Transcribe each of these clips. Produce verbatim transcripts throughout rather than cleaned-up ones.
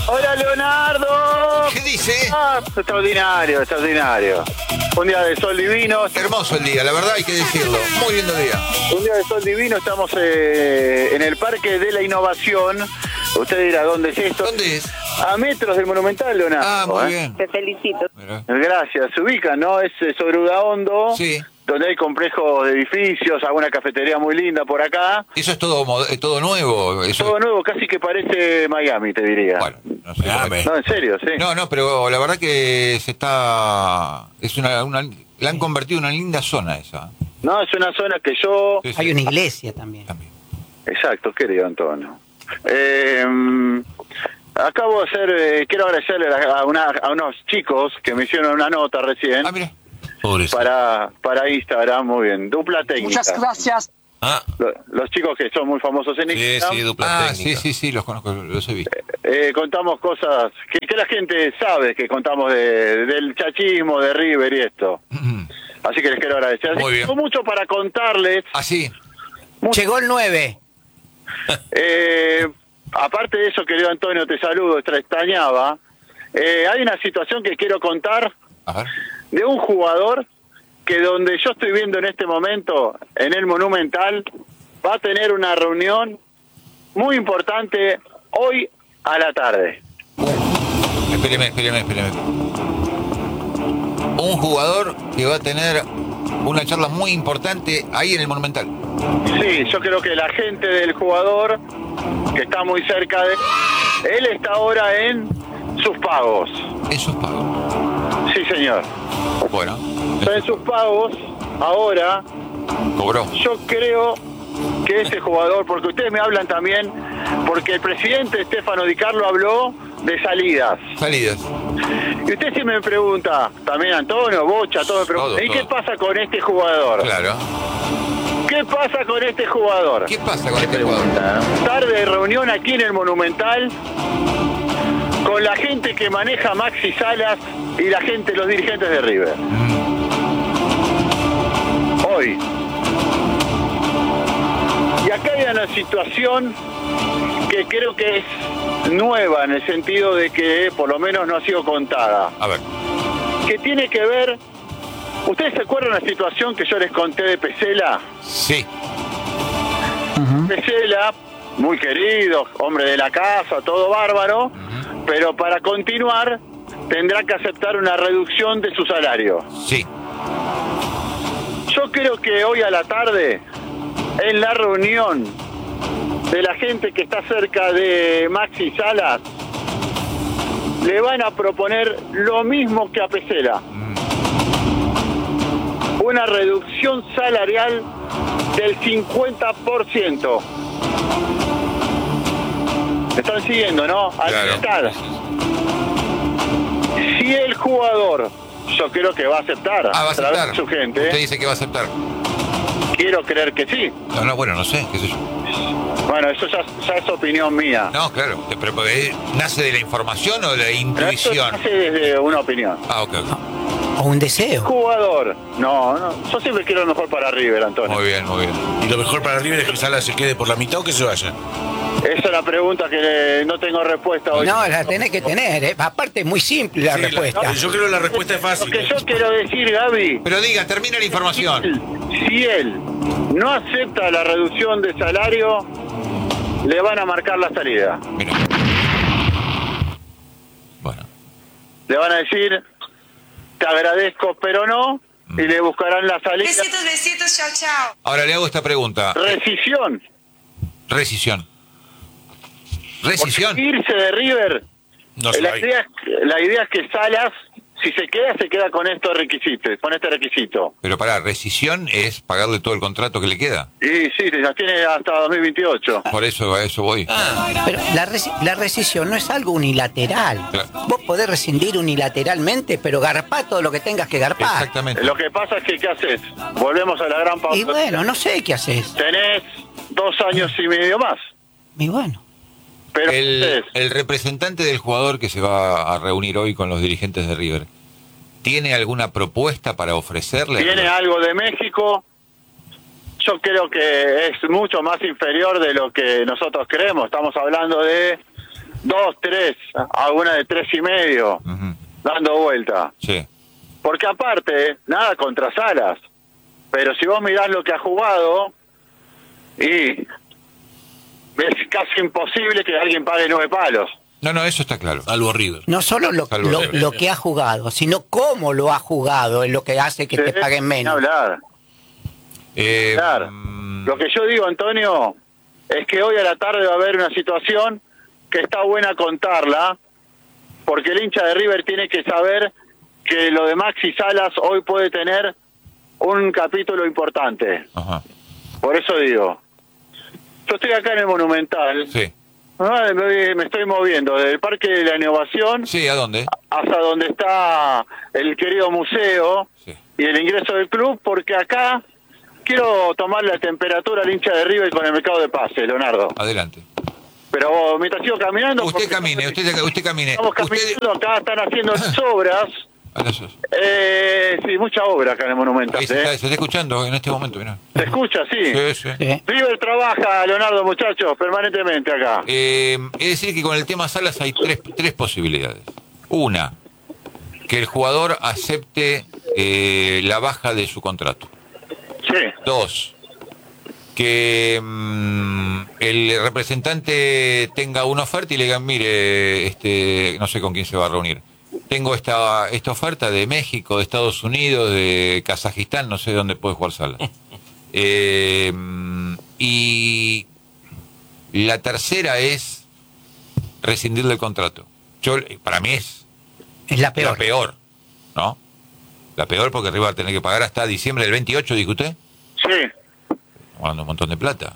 Hola, Leonardo. ¿Qué dice? Ah, extraordinario, extraordinario. Un día de sol divino. Hermoso el día, la verdad hay que decirlo. Muy lindo día. Un día de sol divino, estamos eh, en el Parque de la Innovación. Usted dirá, ¿dónde es esto? ¿Dónde es? A metros del Monumental, Leonardo. Ah, muy ¿eh? bien. Te felicito. Mirá. Gracias. Se ubican, ¿no? Es eh, sobre Udaondo. Sí. Donde hay complejos de edificios, alguna cafetería muy linda por acá. Eso es todo mod- todo nuevo. Eso... Todo nuevo, casi que parece Miami, te diría. Bueno, no sé. Miami. No, en serio, sí. No, no, pero la verdad que se está... Es una, una... La han convertido en una linda zona esa. No, es una zona que yo... Sí, sí. Hay una iglesia también. También. Exacto, querido Antonio. Eh, acabo de hacer, eh, quiero agradecerle a, una, a unos chicos que me hicieron una nota recién Ah, mira. Pobrecito. para para Instagram, muy bien, dupla técnica. Muchas gracias. Ah, Lo- Los chicos que son muy famosos en sí, Instagram, sí, dupla Ah, técnica. sí, sí, sí, los conozco, los he visto. eh, contamos cosas que, que la gente sabe que contamos de, del chachismo, de River y esto. Así que les quiero agradecer. Muy bien. Tengo mucho para contarles. Ah, sí. Mucho. Llegó el nueve. Eh, aparte de eso, querido Antonio, te saludo, te extrañaba. Eh, hay una situación que quiero contar A ver. de un jugador que donde yo estoy viendo en este momento, en el Monumental, va a tener una reunión muy importante hoy a la tarde. Espéreme, espéreme, espéreme. Un jugador que va a tener una charla muy importante ahí en el Monumental. Sí, yo creo que la gente del jugador, que está muy cerca de él, está ahora en sus pagos. Esos pagos. Sí, señor. Bueno, Está en sus pagos ahora. cobró. Yo creo que ese jugador, porque ustedes me hablan también, porque el presidente Stefano Di Carlo habló de salidas. Salidas. Y usted sí me pregunta, también Antonio, Bocha, todo me pregunta, Todo, ¿y qué todo. pasa con este jugador? Claro. ¿Qué pasa con este jugador? ¿Qué pasa con este jugador? Tarde de reunión aquí en el Monumental con la gente que maneja Maxi Salas y la gente, los dirigentes de River. Hoy. Y acá hay una situación que creo que es nueva en el sentido de que por lo menos no ha sido contada. A ver. Que tiene que ver... ¿Ustedes se acuerdan de la situación que yo les conté de Pesela? Sí. Pesela, muy querido, hombre de la casa, todo bárbaro, pero para continuar tendrá que aceptar una reducción de su salario. Sí. Yo creo que hoy a la tarde, en la reunión de la gente que está cerca de Maxi Salas, le van a proponer lo mismo que a Pesela. Una reducción salarial del cincuenta por ciento. ¿Me están siguiendo, no? Al Claro. estar. Si el jugador, yo creo que va a aceptar, Ah, va a través aceptar. de su gente, Usted dice que va a aceptar. quiero creer que sí. No, no, bueno, no sé, qué sé yo. Bueno, eso ya, ya es opinión mía. No, claro. Pero porque ¿nace de la información o de la Pero esto intuición? nace desde una opinión. Ah, ok, ok. O un deseo. Jugador, no, no, yo siempre quiero lo mejor para River, Antonio. Muy bien, muy bien. y lo mejor para River es que Sala se quede por la mitad o que se vaya. Esa es la pregunta que no tengo respuesta hoy. No, la tenés que tener. ¿eh? Aparte, es muy simple la Sí, respuesta. la- yo creo que la respuesta es Lo fácil. que yo quiero decir, Gaby, Pero diga, termina la información. si él no acepta la reducción de salario, le van a marcar la salida. Mira. Bueno. Le van a decir, te agradezco, pero no, y le buscarán la salida. Besitos, besitos, chao, chao. Ahora le hago esta pregunta. Rescisión. Rescisión. Rescisión. Porque irse de River, No se la va. idea, es- la idea es que Salas, si se queda, se queda con estos requisitos, con este requisito. Pero pará, rescisión es pagarle todo el contrato que le queda. Y sí, ya tiene hasta dos mil veintiocho. Por eso a eso voy. Pero la, resi- la rescisión no es algo unilateral. Claro. Vos podés rescindir unilateralmente, pero garpá todo lo que tengas que garpar. Exactamente. Lo que pasa es que, ¿qué haces? Volvemos a la gran pausa. Y bueno, no sé qué haces. Tenés dos años y medio más. Y bueno. Pero El, ustedes, el representante del jugador que se va a reunir hoy con los dirigentes de River, ¿tiene alguna propuesta para ofrecerle? tiene algo de México. Yo creo que es mucho más inferior de lo que nosotros creemos. Estamos hablando de dos, tres, alguna de tres y medio, Ujú. dando vuelta. Sí. Porque aparte, nada contra Salas, pero si vos mirás lo que ha jugado, y es casi imposible que alguien pague nueve palos. No, no, eso está claro. Salvo River. No solo lo, Salvo lo, River. lo que ha jugado, sino cómo lo ha jugado es lo que hace que te Sí, paguen ni menos. hablar. Eh, Claro. mm, Lo que yo digo, Antonio, es que hoy a la tarde va a haber una situación que está buena contarla, porque el hincha de River tiene que saber que lo de Maxi Salas hoy puede tener un capítulo importante. Ajá. Por eso digo, yo estoy acá en el Monumental, Sí. ah, me, me estoy moviendo desde el Parque de la Innovación Sí, ¿a dónde? hasta donde está el querido museo Sí. y el ingreso del club, porque acá quiero tomar la temperatura al hincha de River con el mercado de pase, Leonardo. Adelante. Pero mientras sigo caminando... Usted porque camine, usted, usted camine. Estamos Usted... caminando, acá están haciendo las obras. A las- Eh, sí, mucha obra acá en el Monumental. Ahí se, está, ¿eh? se está escuchando en este momento, mirá. ¿Se escucha? Sí. Sí, sí. Sí. River trabaja, Leonardo, muchachos, permanentemente acá. Eh, es decir, que con el tema Salas hay tres, tres posibilidades. Una, que el jugador acepte eh, la baja de su contrato. Sí. Dos, que mm, el representante tenga una oferta y le digan, mire, este, no sé con quién se va a reunir. Tengo esta, esta oferta de México, de Estados Unidos, de Kazajistán, no sé dónde puede jugar Salas. Eh, y la tercera es rescindirle el contrato. Yo, para mí es Es la peor. la peor, ¿no? La peor porque River va a tener que pagar hasta diciembre del veintiocho, dijo usted. Sí. Estamos hablando de un montón de plata.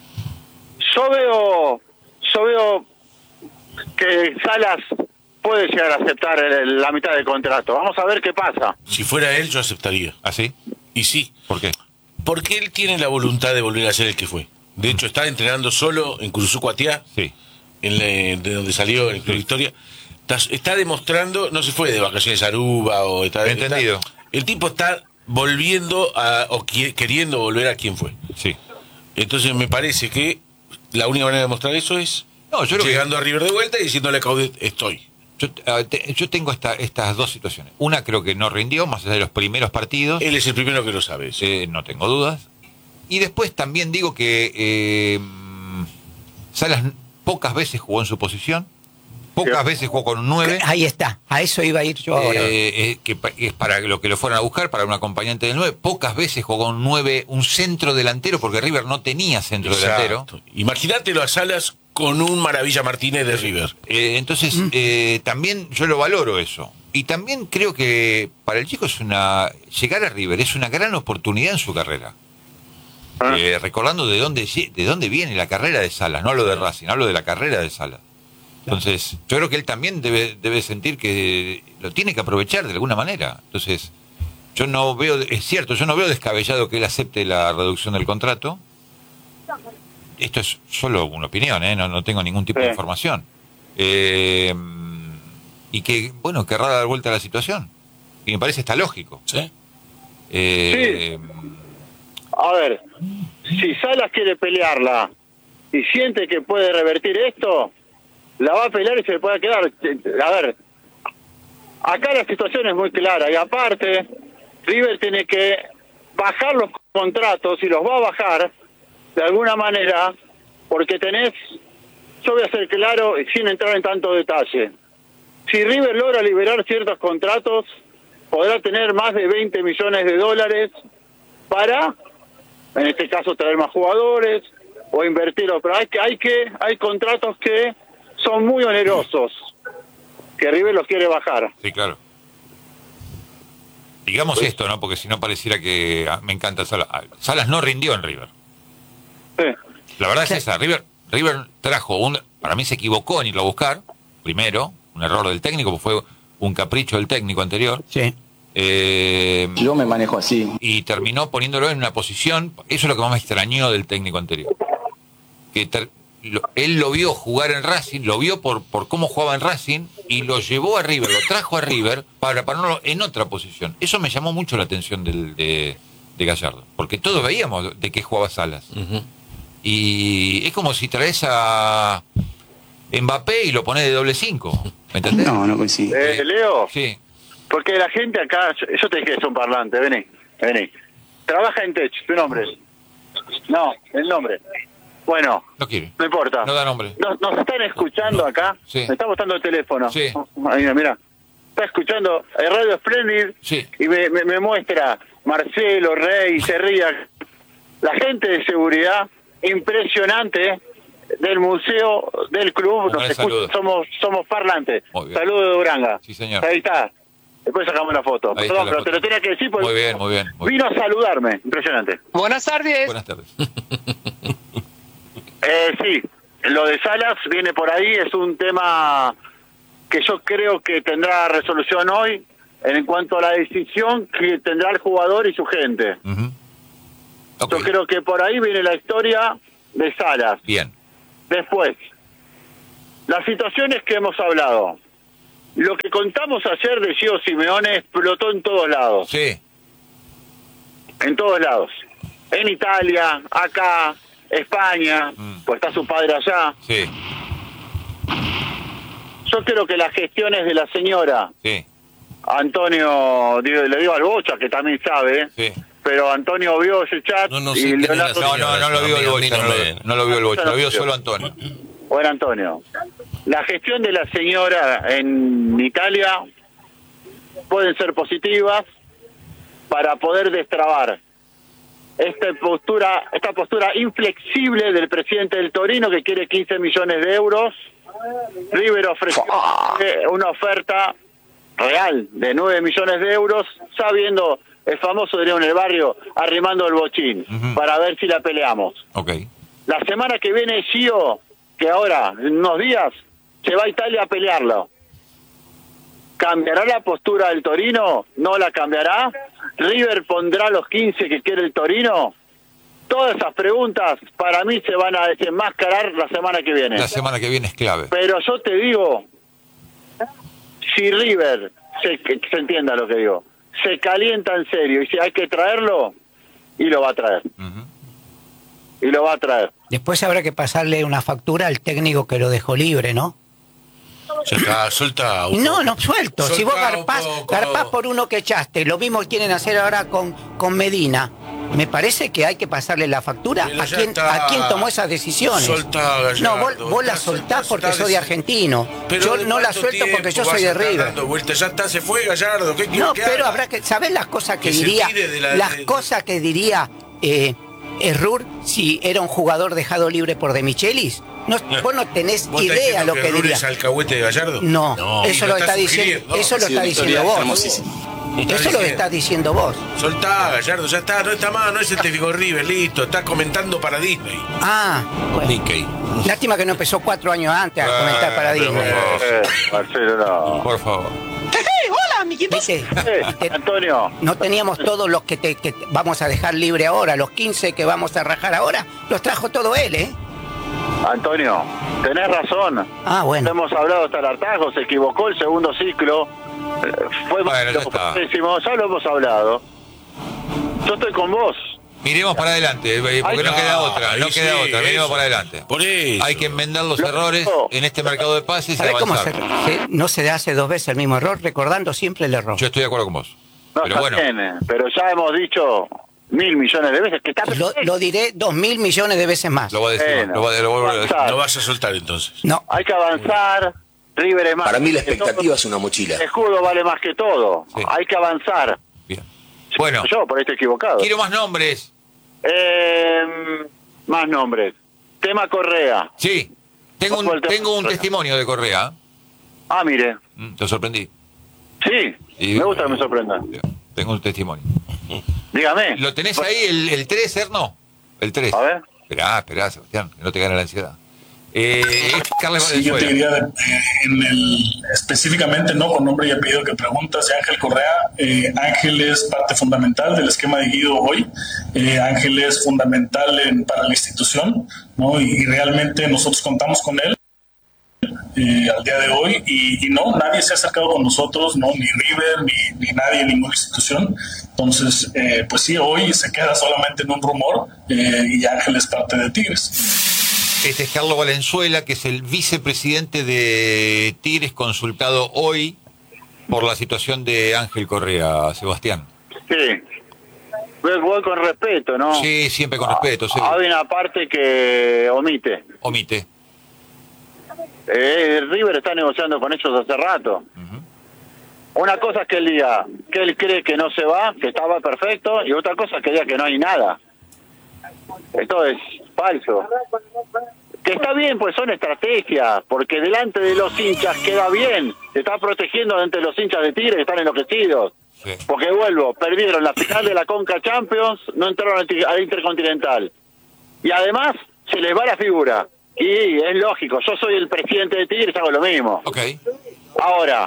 Yo veo, yo veo que Salas puede llegar a aceptar el- la mitad del contrato. Vamos a ver qué pasa. Si fuera él, yo aceptaría. ¿Así? Y sí, ¿Por qué? porque él tiene la voluntad de volver a ser el que fue. De hecho, está entrenando solo en Curuzú Cuatiá, Sí. en la- de donde salió en el Club Victoria. Está, está demostrando, no se fue de vacaciones a Aruba o está, Entendido. está- el tipo está volviendo a, o qui- queriendo volver a quien fue. Sí. Entonces me parece que la única manera de demostrar eso es No, yo creo llegando a River de vuelta y diciéndole a Caudet, estoy. Yo, a- te- yo tengo esta, estas dos situaciones. Una creo que no rindió, más allá de los primeros partidos. Él es el primero que lo sabe. eso. Eh, no tengo dudas. Y después también digo que eh, Salas pocas veces jugó en su posición. Pocas Sí. veces jugó con un nueve. Ahí está, a eso iba a ir yo ahora. Eh, eh, que pa- es para lo que lo fueran a buscar, para un acompañante del nueve. Pocas veces jugó un nueve, un centro delantero, porque River no tenía centro delantero. Exacto. Imagínatelo a Salas con un Maravilla Martínez de River. Eh, entonces, eh, también yo lo valoro eso. Y también creo que para el chico es una llegar a River es una gran oportunidad en su carrera. Ah. Eh, recordando de dónde lle- de dónde viene la carrera de Salas, no hablo de Racing, hablo de la carrera de Salas. Entonces, yo creo que él también debe, debe sentir que lo tiene que aprovechar de alguna manera. Entonces, yo no veo, es cierto, yo no veo descabellado que él acepte la reducción del contrato. Esto es solo una opinión, ¿eh? no, no tengo ningún tipo de Sí. información. Eh, y que, bueno, querrá dar vuelta a la situación. Y me parece está lógico. ¿Sí? Eh, A ver, si Salas quiere pelearla y siente que puede revertir esto, la va a pelear y se le puede quedar. A ver, acá la situación es muy clara y aparte, River tiene que bajar los contratos y los va a bajar de alguna manera porque tenés, yo voy a ser claro y sin entrar en tanto detalle, si River logra liberar ciertos contratos, podrá tener más de veinte millones de dólares para, en este caso, traer más jugadores o invertirlo. Pero hay que, hay que, hay contratos que son muy onerosos, que River los quiere bajar. sí, claro. Digamos esto, ¿no? Porque si no pareciera que ah, me encanta Salas. Ah, Salas no rindió en River. Sí. La verdad es esa. River, River trajo un, para mí se equivocó en irlo a buscar. Primero, un error del técnico, porque fue un capricho del técnico anterior. Sí. Eh, Yo me manejo así. y terminó poniéndolo en una posición, eso es lo que más me extrañó del técnico anterior, que ter- lo- él lo vio jugar en Racing, lo vio por, por cómo jugaba en Racing y lo llevó a River, lo trajo a River para ponerlo en otra posición. Eso me llamó mucho la atención del, de, de Gallardo, porque todos veíamos de qué jugaba Salas. Ujú. Y es como si traes a, Mbappé y lo ponés de doble cinco. ¿Me entendés? No, no coincido. Eh, Leo, Sí. porque la gente acá, yo, yo te dije que es un parlante, vení, vení. Trabaja en Tech, tu nombre. No, el nombre. Bueno, No quiere. no importa. No da nombre. Nos, nos están escuchando acá. Sí. Me está mostrando el teléfono. Sí. Ahí, mira. Está escuchando el Radio Splendid. Sí. Y me, me, me muestra Marcelo, Rey, Serría. La gente de seguridad, impresionante, del museo, del club. Un Nos gran escucha, saludo. somos, somos parlantes. Muy bien. Saludos de Duranga. Sí, señor. Ahí está. Después sacamos la foto. Ahí está Perdón, la pero foto. te lo tenía que decir porque Muy bien, muy bien. Muy vino a saludarme. Impresionante. Buenas tardes. Buenas tardes. Eh, sí, lo de Salas viene por ahí, es un tema que yo creo que tendrá resolución hoy en cuanto a la decisión que tendrá el jugador y su gente. Ujú. Ok. Yo creo que por ahí viene la historia de Salas. Bien. Después, las situaciones que hemos hablado. Lo que contamos ayer de Gio Simeone explotó en todos lados. Sí. En todos lados. En Italia, acá, España, Mm. pues está su padre allá. Sí. Yo creo que las gestiones de la señora Sí. Antonio, digo, le digo al Bocha, que también sabe, Sí. pero Antonio vio ese chat No, no sé y quién es la Leonardo... No, no, no lo vio el A mí no Bocha, no lo, me- no lo vio el Bocha, lo vio no. solo Antonio. Bueno, Antonio, la gestión de la señora en Italia pueden ser positivas para poder destrabar esta postura, esta postura inflexible del presidente del Torino que quiere quince millones de euros. River ofreció una oferta real de nueve millones de euros, sabiendo el famoso diría en el barrio, arrimando el bochín, Ujú. para ver si la peleamos. Ok. La semana que viene Gio, que ahora, en unos días, se va a Italia a pelearlo. ¿Cambiará la postura del Torino? ¿No la cambiará? ¿River pondrá los quince que quiere el Torino? Todas esas preguntas para mí se van a desenmascarar la semana que viene. La semana que viene es clave. Pero yo te digo, si River, se, que se entienda lo que digo, se calienta en serio y si hay que traerlo, y lo va a traer. Ujú. Y lo va a traer. Después habrá que pasarle una factura al técnico que lo dejó libre, ¿no? Ya está, suelta. un No, poco. no suelto. Si vos Soltá un garpás, poco. garpás por uno que echaste, lo mismo quieren hacer ahora con, con Medina. Me parece que hay que pasarle la factura Pero a ya quien, está. a quien tomó esas decisiones. Soltá, Gallardo. no, vos, vos la Está- soltás porque está sos de des- argentino. Pero Yo ¿de no la cuánto suelto porque tiempo yo soy vas de a estar River. dando vueltas? Ya está, se fue Gallardo. ¿Qué No, quiere que pero haga? habrá que ¿sabés las cosas que, Que se diría? tire de la- las de- cosas que diría eh, Errur si era un jugador dejado libre por De Michelis. No, vos no tenés ¿Vos estás idea diciendo lo que Rulli diría. es alcahuete de Gallardo? No, y eso lo está diciendo, sugiriendo. eso lo Sí, está Victoria, diciendo vos. hermosísimo. Está Eso lo diciendo. estás diciendo vos. Soltá, Gallardo, ya está, no está más, no es el técnico de River, listo, está comentando para Disney. Ah, bueno. Nikkei. Lástima que no empezó cuatro años antes a Ah, comentar para pero Disney. por favor. Eh, Marcelo, no. Por favor. ¿Viste? Eh, Te- Antonio, No teníamos todos los que, te, que te- vamos a dejar libre ahora, los quince que vamos a rajar ahora, los trajo todo él, ¿eh? Antonio, tenés razón. Ah, bueno. Hemos hablado hasta el hartazgo, se equivocó el segundo ciclo. Eh, Fue Bueno, ya está. pésimo, ya lo hemos hablado. Yo estoy con vos. Miremos para adelante, eh, porque Ay, no queda no, otra, no ahí queda sí, otra, miremos eso. para adelante. Por eso. Hay que enmendar los Lo- errores en este mercado de pases y ¿Sabés cómo se, avanzar. se- no se hace dos veces el mismo error? Recordando siempre el error. Yo estoy de acuerdo con vos. No, Pero está bueno, bien, eh, pero ya hemos dicho mil millones de veces que está Lo, lo diré dos mil millones de veces más. lo voy a decir, Bueno. lo voy a, lo voy a decir. No vas a soltar entonces. No, Hay que avanzar. River es más. Para mí la que todo. expectativa es una mochila. El escudo vale más que todo. Sí. Hay que avanzar. Bien. Bueno, Yo por ahí estoy equivocado. quiero más nombres. Eh, más nombres. Tema Correa. Sí, tengo Ojo, el un, tema tengo un Correa. testimonio de Correa. Ah, mire. Mm, Te sorprendí. Sí, Y- me gusta que me sorprenda. Tengo un testimonio. Dígame. ¿Lo tenés ahí, el, el tres, Erno? El tres. A ver. Esperá, esperá, Sebastián, que no te gane la ansiedad. Eh, es Carles Sí, yo te Valenzuela. diría eh, en el, específicamente, no con nombre y apellido que preguntas, de Ángel Correa. Eh, Ángel es parte fundamental del esquema de Guido hoy. Eh, Ángel es fundamental en, para la institución, ¿no? Y, y realmente nosotros contamos con él eh, al día de hoy y, y no, nadie se ha acercado con nosotros, no, ni River, ni, ni nadie, ninguna institución. Entonces, eh, pues sí, hoy se queda solamente en un rumor eh, y Ángel es parte de Tigres. Este es Carlos Valenzuela, que es el vicepresidente de Tigres, consultado hoy por la situación de Ángel Correa, Sebastián. Sí. Voy con respeto, ¿no? Sí, siempre con respeto. Sí. Hay una parte que omite. Omite. Eh, River está negociando con ellos hace rato. Uh-huh. Una cosa es que él diga que él cree que no se va, que estaba perfecto, y otra cosa es que diga que no hay nada. Esto es falso. Que está bien, pues son estrategias, porque delante de los hinchas queda bien. Se está protegiendo ante los hinchas de Tigre que están enloquecidos. Sí. Porque vuelvo, perdieron la final de la Conca Champions, no entraron al Intercontinental. Y además se les va la figura. Y es lógico, yo soy el presidente de Tigres, hago lo mismo. Okay. Ahora,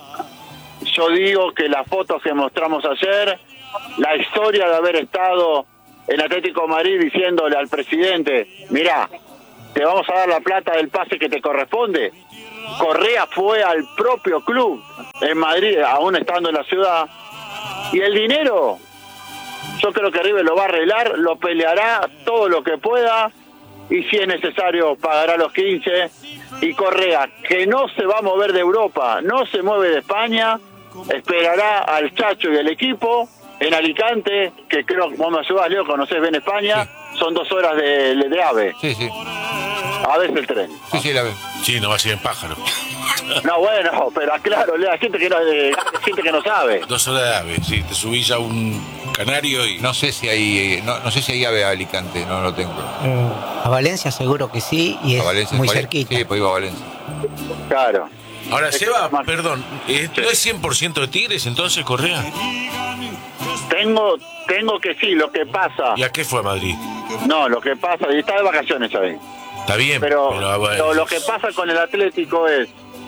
yo digo que las fotos que mostramos ayer, la historia de haber estado en Atlético de Madrid diciéndole al presidente, mirá, te vamos a dar la plata del pase que te corresponde. Correa fue al propio club en Madrid, aún estando en la ciudad, y el dinero, yo creo que River lo va a arreglar, lo peleará todo lo que pueda, y si es necesario pagará los quince, y Correa, que no se va a mover de Europa, no se mueve de España, esperará al Chacho y el equipo en Alicante, que creo que vos me ayudás, Leo, conocés bien España, sí. Son dos horas de, de AVE. Sí, sí. A veces el tren. Sí, sí, la veo. Sí, no va a ser en pájaro. No, bueno, pero claro, hay gente que no, hay gente que no sabe. Dos horas de AVE, sí, te subís a un canario y... No sé si hay, no, no sé si hay AVE a Alicante, no lo tengo. A Valencia seguro que sí, y es Valencia, muy Valencia, cerquita. Sí, pues iba a Valencia. Claro. Ahora, Seba, perdón, ¿eh, ¿no es cien por ciento de Tigres entonces, Correa? Tengo, tengo que sí, lo que pasa... ¿Y a qué fue a Madrid? No, lo que pasa, y está de vacaciones ahí. Está bien, pero, pero, bueno, pero lo que pasa con el Atlético es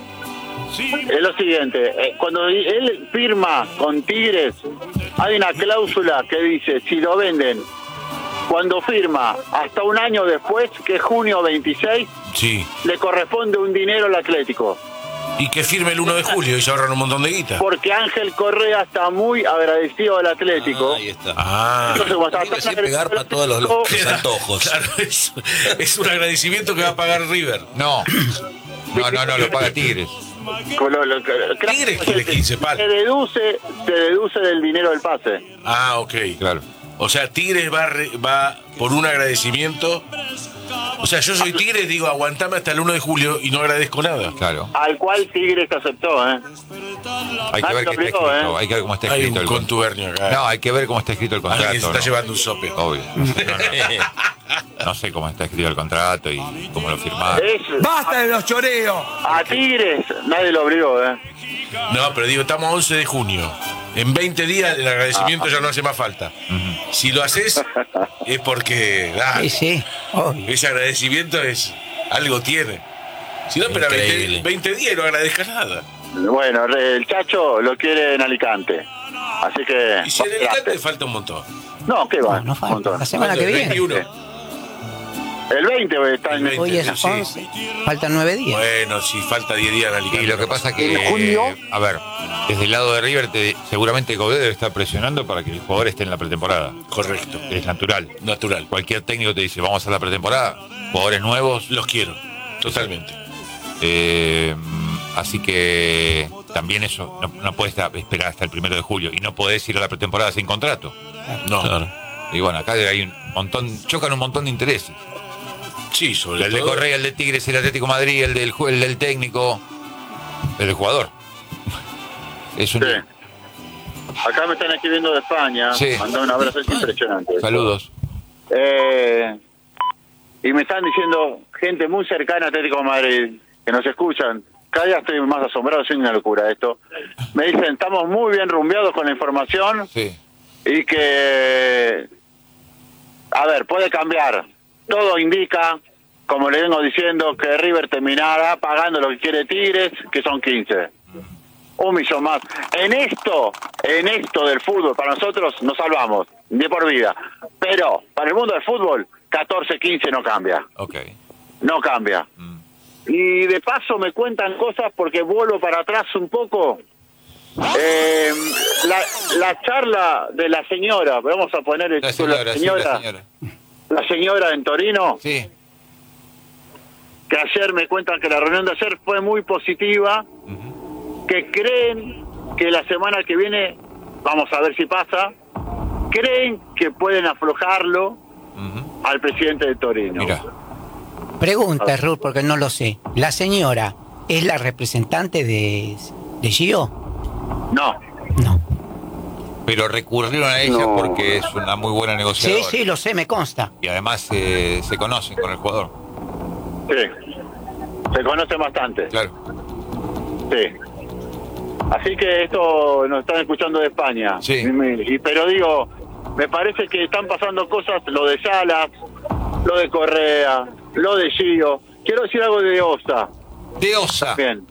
es lo siguiente, eh, cuando él firma con Tigres hay una cláusula que dice si lo venden cuando firma hasta un año después, que es junio veintiséis, sí, le corresponde un dinero al Atlético. Y que firme el uno de julio y se ahorran un montón de guita. Porque Ángel Correa está muy agradecido al Atlético. Ah, ahí está. Ah. Entonces, como está Sin pegar para todos los, los, los antojos. Claro, es, es un agradecimiento que va a pagar River. No, no, no, no, lo paga Tigres. Lo, lo, Tigres quiere quince palos. Se deduce, se deduce del dinero del pase. Ah, ok. Claro. O sea, Tigres va, re, va por un agradecimiento. O sea, yo soy Tigres, digo, aguantame hasta el uno de julio y no agradezco nada. Claro. Al cual Tigres aceptó, ¿eh? Hay que ver qué está escrito, ¿eh? Hay que ver cómo está escrito hay un el contubernio acá. No, hay que ver cómo está escrito el contrato. Alguien se está ¿no? llevando un sope. Obvio. No, no. No sé cómo está escrito el contrato y cómo lo firmaron. Es, ¡Basta de los choreos! a Tigres nadie lo obligó, ¿eh? No, pero digo, estamos a once de junio. En veinte días el agradecimiento ya no hace más falta. Uh-huh. Si lo haces es porque ah, sí, sí, obvio. Ese agradecimiento es algo tiene. Si no, espera veinte, veinte días y no agradezcas nada. Bueno, el Chacho lo quiere en Alicante. Así que... Y si en Alicante falta un montón. No, ¿qué va? No, no falta. La semana que viene. veintiuno. El veinte está en... Hoy es sí. once. Faltan nueve días. Bueno, si falta diez días en Alicante. Y lo que pasa que... ¿En junio? Eh, a ver, desde el lado de River, te, seguramente Godet debe estar presionando para que el jugador esté en la pretemporada. Correcto. Es natural. Natural. Cualquier técnico te dice, vamos a la pretemporada, jugadores nuevos. Los quiero, totalmente. Eh, así que también eso, no, no puedes esperar hasta el primero de julio y no podés ir a la pretemporada sin contrato. No. Claro. Y bueno, acá hay un montón, chocan un montón de intereses. Sí, sobre el todo. El de Correa, el de Tigres, el Atlético de Madrid, el del, el del técnico, el del jugador. Es un... Sí. Acá me están escribiendo de España. Sí. Mandó un abrazo, es impresionante. Saludos. Eh, y me están diciendo gente muy cercana a Atlético de Madrid, que nos escuchan. Cada día estoy más asombrado, es una locura esto. Me dicen, estamos muy bien rumbeados con la información. Sí. Y que, a ver, puede cambiar. Todo indica, como le vengo diciendo, que River terminará pagando lo que quiere Tigres, que son quince. Un millón más. En esto, en esto del fútbol, para nosotros nos salvamos, de por vida. Pero, para el mundo del fútbol, catorce, quince no cambia. Ok. No cambia. Mm. Y de paso me cuentan cosas porque vuelvo para atrás un poco. Eh, la, la charla de la señora, vamos a poner el la título, señora, la señora, sí, la señora. la señora en Torino. Sí. que ayer me cuentan que la reunión de ayer fue muy positiva, Ujú. que creen que la semana que viene, vamos a ver si pasa, creen que pueden aflojarlo Ujú. al presidente de Torino. Mira, Pregunta, Ruth, porque no lo sé. ¿La señora es la representante de, de Gio? No, No. pero recurrieron a ella No. porque es una muy buena Sí, negociadora. sí, lo sé, me consta. Y además eh, se conocen con el jugador. sí, se conoce bastante. Claro. Sí. Así que esto nos están escuchando de España. Sí. Y, y- pero digo, me parece que están pasando cosas, lo de Salas, lo de Correa, lo de Gio. Quiero decir algo de Osa. De Osa. Bien.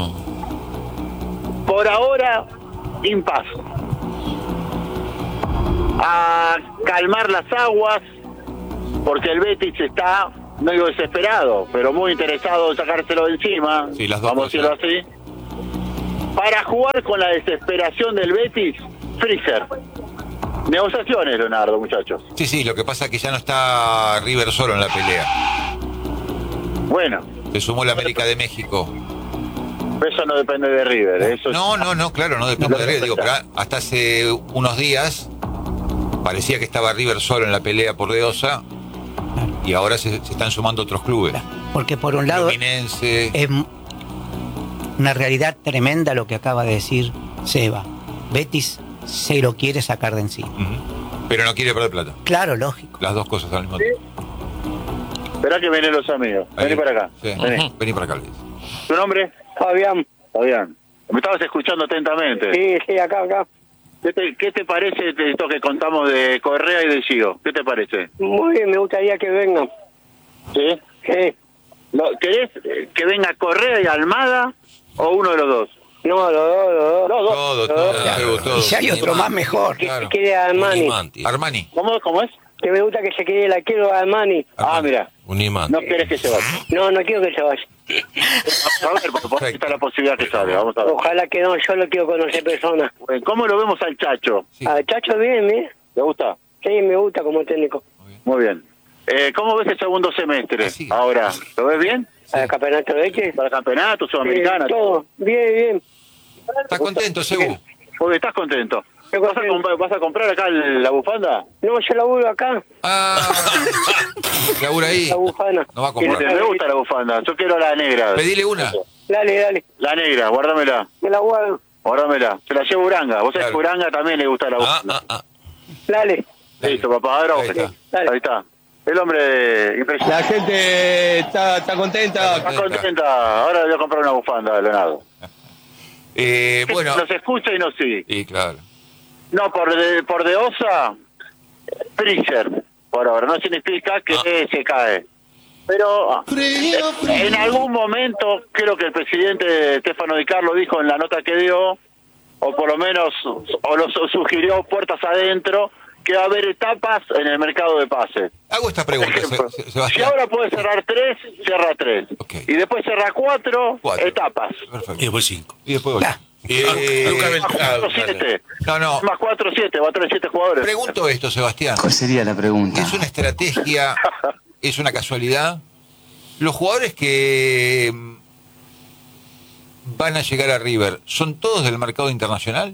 Mm. Por ahora, impas. A calmar las aguas, porque el Betis está, no digo desesperado, pero muy interesado en sacárselo de encima. Sí, las dos vamos a decirlo cosas. así. Para jugar con la desesperación del Betis, Freezer. Negociaciones, Leonardo, muchachos. Sí, sí, lo que pasa es que ya no está River solo en la pelea. Bueno, Se sumó la América de México. eso no depende de River. Eso No, no, no, claro, no depende No, de River. no Digo, pero está. hasta hace unos días parecía que estaba River solo en la pelea por De Osa y ahora se, se están sumando otros clubes. Porque por un lado Fluminense. es una realidad tremenda lo que acaba de decir Seba. Betis se lo quiere sacar de encima. Ujú. Pero no quiere perder plata. Claro, lógico. Las dos cosas al mismo tiempo. Esperá que vienen los amigos. Vení Ahí. para acá. Sí. Vení. Vení para acá, Luis. ¿Tu nombre? Fabián. Fabián. Me estabas escuchando atentamente. Sí, sí, acá, acá. ¿Qué te, qué te parece de esto que contamos de Correa y de Gio? ¿Qué te parece? Muy bien, me gustaría que vengan. ¿Sí? Sí. Lo- ¿Querés eh, que venga Correa y Almada o uno de los dos? No, los dos, los dos. Los dos. Todo, Los todo, dos. todo, todo. Y si hay otro más mejor. Que Claro. se quede Armani. Unimanti. Armani. ¿Cómo, ¿Cómo es? Que me gusta que se quede el arquero Armani. Ah, mira. Unimanti. No querés que se vaya. No, no quiero que se vaya. Vamos a ver, porque por ahí está la posibilidad que salga. Vamos a ver. Ojalá que no, yo lo quiero conocer persona. Bueno, ¿cómo lo vemos al Chacho? Sí. Al Chacho bien, ¿eh? ¿Te gusta? Sí, me gusta como técnico. Muy bien. Eh, ¿Cómo ves el segundo semestre? Ah, sí. Ahora, ¿lo ves bien? Al campeonato de Eche. ¿Para el campeonato, Sí, sudamericana? todo. Bien, bien. ¿Estás contento, Sebu? Porque estás contento. Estoy ¿Vas a, contento. comp- ¿Vas a comprar acá el- la bufanda? No, yo laburo acá, Ah, labura ahí. la bufana. No va a Este, comprar. Me gusta la bufanda. Yo quiero la negra. Pedile una. Dale, dale. La negra, guárdamela. Me la guardo. Guárdamela. Se la llevo Uranga. Vos sabés Claro. que Uranga también le gusta la Ah, bufanda. ah, ah. Dale. Listo, papá. Ahora Ahí vos. está. Dale. Ahí está. El hombre impresionante. La gente está, está contenta. Está contenta. Ahora le voy a comprar una bufanda, Leonardo. Eh, bueno, Nos escucha y nos sigue. sí, claro. No, por de, por de Osa, Freezer. Por ahora. No significa que Ah. se cae. Pero eh, en algún momento, creo que el presidente Stefano Di Carlo dijo en la nota que dio, o por lo menos, o lo su- sugirió puertas adentro, que va a haber etapas en el mercado de pases. Hago esta Por pregunta, ejemplo, Se- Se- si Sebastián. ahora puede cerrar tres, cierra tres. Ok. Y después cerra cuatro, Cuatro. etapas. Perfecto. Y después cinco. Y después voy. Ah. Eh, Lucas Más Beltrán, cuatro, dale. siete. no, no. Más cuatro, siete. Va a tener siete jugadores. Pregunto esto, Sebastián. ¿Cuál sería la pregunta? ¿Es una estrategia? ¿Es una casualidad? Los jugadores que mm, van a llegar a River, ¿son todos del mercado internacional?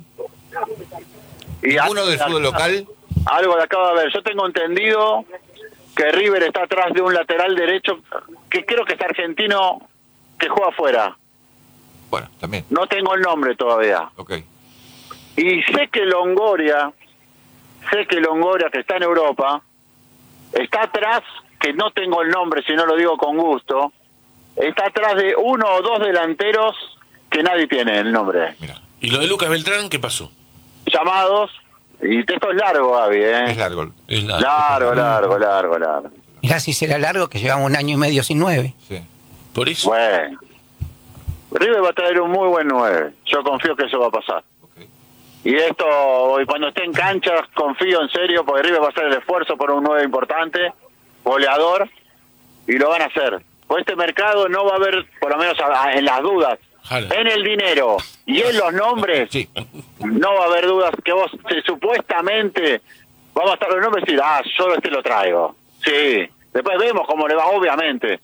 Y ¿Ninguno del a- fútbol local? Algo de acabo de ver. Yo tengo entendido que River está atrás de un lateral derecho que creo que es argentino que juega afuera. Bueno, también. No tengo el nombre todavía. Ok. Y sé que Longoria, sé que Longoria, que está en Europa, está atrás, que no tengo el nombre, si no lo digo con gusto, está atrás de uno o dos delanteros que nadie tiene el nombre. Mira, ¿Y lo de Lucas Beltrán qué pasó? Llamados, y esto es largo, Gaby, ¿eh? es largo. Es la- Largo, largo, largo, largo. Mirá si será largo que llevamos un año y medio sin nueve. Sí. Por eso. Bueno. River va a traer un muy buen nueve. Yo confío que eso va a pasar. Ok. Y esto, y cuando esté en cancha, confío en serio, porque River va a hacer el esfuerzo por un nueve importante, goleador, y lo van a hacer. Pues este mercado no va a haber, por lo menos a- a- en las dudas, Jala. en el dinero y en los nombres, Sí. no va a haber dudas que vos eh, supuestamente vamos a estar los nombres y decir, ah, yo este lo traigo. Sí, después vemos cómo le va, obviamente.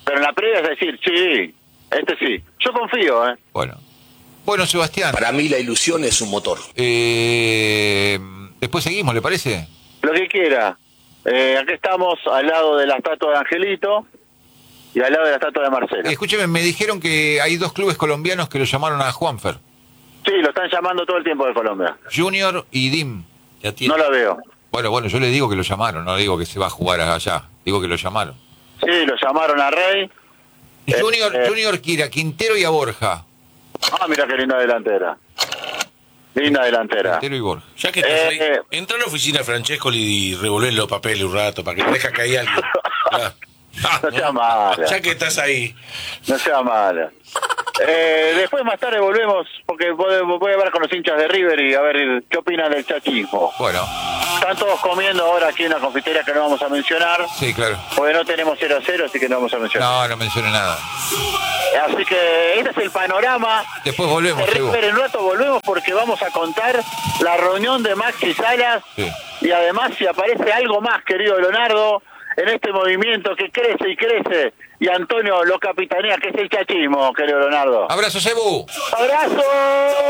pero en la previa es decir, sí, este sí. Yo confío, ¿eh? Bueno. Bueno, Sebastián. Para mí la ilusión es un motor. Eh, después seguimos, ¿le parece? Lo que quiera. Eh, aquí estamos al lado de la estatua de Angelito y al lado de la estatua de Marcelo. Eh, escúcheme, me dijeron que hay dos clubes colombianos que lo llamaron a Juanfer. Sí, lo están llamando todo el tiempo de Colombia. Junior y Dim. No lo veo. Bueno, bueno, yo le digo que lo llamaron, no le digo que se va a jugar allá. Digo que lo llamaron. Sí, lo llamaron a Rey. Junior, Eh, eh. Junior quiere a Quintero y a Borja. Ah, mira qué linda delantera. Linda delantera. Quintero y Borja. Ya que estás Eh, ahí, eh. entra a la oficina de Francesco y revolver los papeles un rato para que te deja caer alguien. Ah. Ah, No sea mala. Ya que estás ahí. No sea mala. Eh, después más tarde volvemos, porque voy, voy a hablar con los hinchas de River y a ver qué opinan del chachismo. Bueno, Están todos comiendo ahora aquí en una confitería que no vamos a mencionar, sí, claro. porque no tenemos cero a cero, así que no vamos a mencionar. No, no mencione nada. Así que este es el panorama Después volvemos, de Sebo. River. En un rato volvemos porque vamos a contar la reunión de Maxi Salas Sí. y además si aparece algo más, querido Leonardo, en este movimiento que crece y crece y Antonio lo capitanea, que es el chachismo, querido Leonardo. Abrazo, Sebu. ¡Abrazo!